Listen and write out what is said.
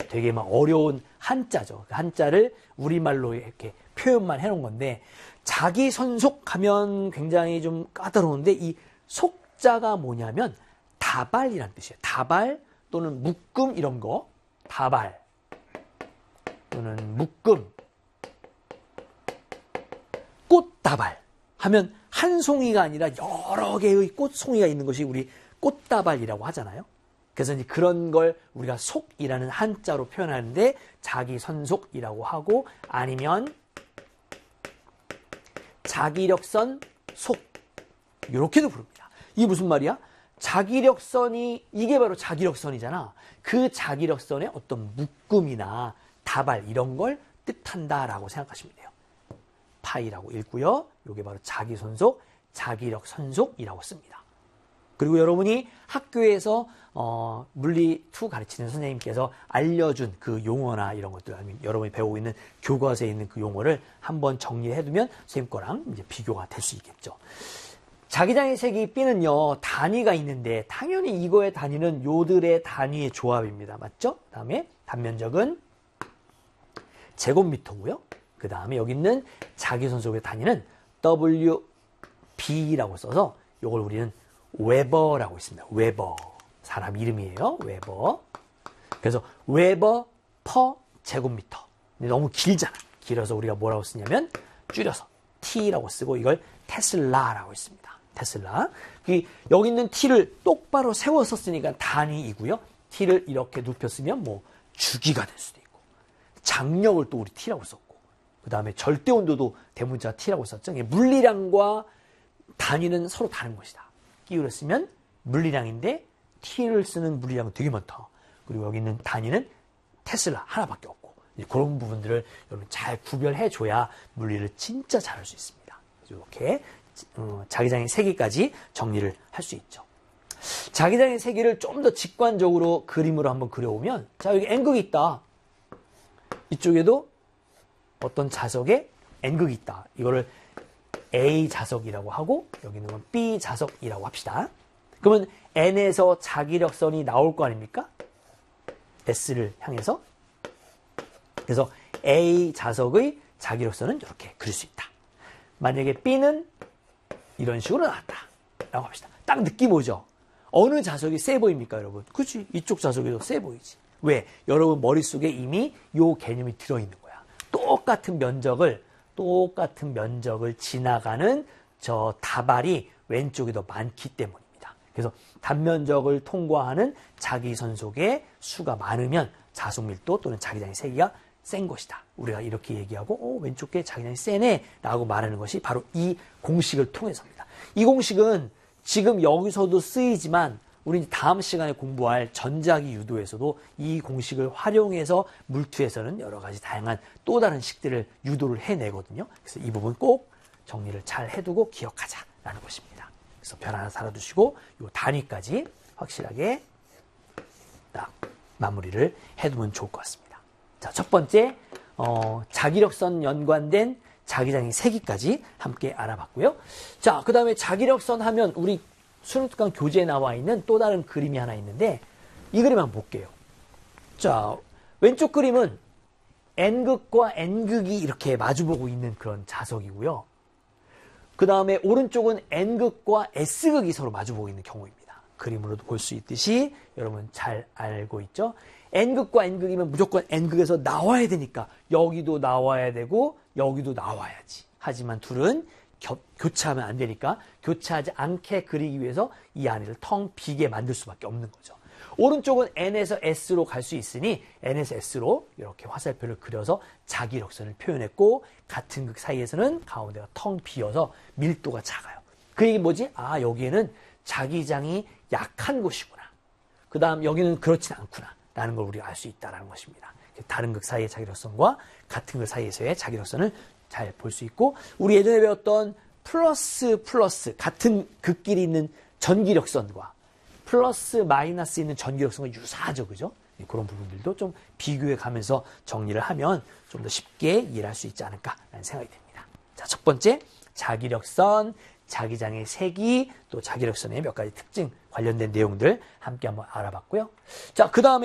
되게 막 어려운 한자죠. 그 한자를 우리말로 이렇게 표현만 해놓은 건데, 자기선속하면 굉장히 좀 까다로운데, 이 속자가 뭐냐면 다발이라는 뜻이에요. 다발 또는 묶음 이런 거. 다발 또는 묶음, 꽃다발 하면 한 송이가 아니라 여러 개의 꽃송이가 있는 것이 우리 꽃다발이라고 하잖아요. 그래서 이제 그런 걸 우리가 속이라는 한자로 표현하는데 자기선속이라고 하고, 아니면 자기력선 속, 이렇게도 부릅니다. 이게 무슨 말이야? 자기력선이, 이게 바로 자기력선이잖아. 그 자기력선의 어떤 묶음이나 다발 이런 걸 뜻한다라고 생각하시면 돼요. 파이라고 읽고요. 이게 바로 자기선속, 자기력선속이라고 씁니다. 그리고 여러분이 학교에서 물리2 가르치는 선생님께서 알려준 그 용어나 이런 것들, 아니면 여러분이 배우고 있는 교과서에 있는 그 용어를 한번 정리해두면 선생님 거랑 이제 비교가 될 수 있겠죠. 자기장의 색이 B는요, 단위가 있는데 당연히 이거의 단위는 요들의 단위의 조합입니다. 맞죠? 그 다음에 단면적은 제곱미터고요. 그 다음에 여기 있는 자기선속의 단위는 WB라고 써서 이걸 우리는 웨버라고 있습니다. 웨버. 사람 이름이에요. 웨버. 그래서 웨버 퍼 제곱미터. 근데 너무 길잖아. 길어서 우리가 뭐라고 쓰냐면 줄여서 T라고 쓰고 이걸 테슬라라고 있습니다. 테슬라. 여기 있는 T를 똑바로 세워 썼으니까 단위이고요. T를 이렇게 눕혀 쓰면 뭐 주기가 될 수도 있고, 장력을 또 우리 T라고 썼고, 그 다음에 절대온도도 대문자 T라고 썼죠. 물리량과 단위는 서로 다른 것이다. 끼우려 쓰면 물리량인데 T를 쓰는 물리량은 되게 많다. 그리고 여기 있는 단위는 테슬라 하나밖에 없고, 그런 부분들을 여러분 잘 구별해줘야 물리를 진짜 잘할 수 있습니다. 이렇게 자기장의 세기까지 정리를 할 수 있죠. 자기장의 세기를 좀 더 직관적으로 그림으로 한번 그려오면, 자, 여기 N극이 있다. 이쪽에도 어떤 자석에 N극이 있다. 이거를 A 자석이라고 하고, 여기 있는 건 B 자석이라고 합시다. 그러면 N에서 자기력선이 나올 거 아닙니까? S를 향해서. 그래서 A 자석의 자기력선은 이렇게 그릴 수 있다. 만약에 B는 이런 식으로 나왔다 라고 합시다. 딱 느낌 오죠? 어느 자석이 세 보입니까, 여러분? 그치? 이쪽 자석이 더 세 보이지. 왜? 여러분 머릿속에 이미 요 개념이 들어있는 거야. 똑같은 면적을 지나가는 저 다발이 왼쪽이 더 많기 때문입니다. 그래서 단면적을 통과하는 자기선속의 수가 많으면 자속밀도 또는 자기장의 세기가 센 것이다. 우리가 이렇게 얘기하고 왼쪽 게 자기장이 세네 라고 말하는 것이 바로 이 공식을 통해서입니다. 이 공식은 지금 여기서도 쓰이지만 우리 다음 시간에 공부할 전자기 유도에서도 이 공식을 활용해서 물투에서는 여러 가지 다양한 또 다른 식들을 유도를 해내거든요. 그래서 이 부분 꼭 정리를 잘 해두고 기억하자라는 것입니다. 그래서 별 하나 달아두시고 이 단위까지 확실하게 딱 마무리를 해두면 좋을 것 같습니다. 자, 첫 번째 자기력선 연관된 자기장의 세기까지 함께 알아봤고요. 자, 그 다음에 자기력선 하면 우리 수능특강 교재에 나와 있는 또 다른 그림이 하나 있는데 이 그림 한번 볼게요. 자, 왼쪽 그림은 N극과 N극이 이렇게 마주보고 있는 그런 자석이고요. 그 다음에 오른쪽은 N극과 S극이 서로 마주보고 있는 경우입니다. 그림으로도 볼 수 있듯이 여러분 잘 알고 있죠? N극과 N극이면 무조건 N극에서 나와야 되니까 여기도 나와야 되고 여기도 나와야지. 하지만 둘은 교차하면 안 되니까 교차하지 않게 그리기 위해서 이 안을 텅 비게 만들 수밖에 없는 거죠. 오른쪽은 N에서 S로 갈 수 있으니 N에서 S로 이렇게 화살표를 그려서 자기력선을 표현했고, 같은 극 사이에서는 가운데가 텅 비어서 밀도가 작아요. 그 얘기 뭐지? 아, 여기에는 자기장이 약한 곳이구나. 그 다음 여기는 그렇진 않구나 라는 걸 우리가 알 수 있다는 것입니다. 다른 극 사이의 자기력선과 같은 극 사이에서의 자기력선을 잘 볼 수 있고, 우리 예전에 배웠던 플러스 같은 극끼리 있는 전기력선과 플러스 마이너스 있는 전기력선과 유사하죠, 그죠? 그런 부분들도 좀 비교해 가면서 정리를 하면 좀 더 쉽게 이해할 수 있지 않을까라는 생각이 듭니다. 자, 첫 번째 자기력선, 자기장의 세기, 또 자기력선의 몇 가지 특징 관련된 내용들 함께 한번 알아봤고요. 자, 그 다음에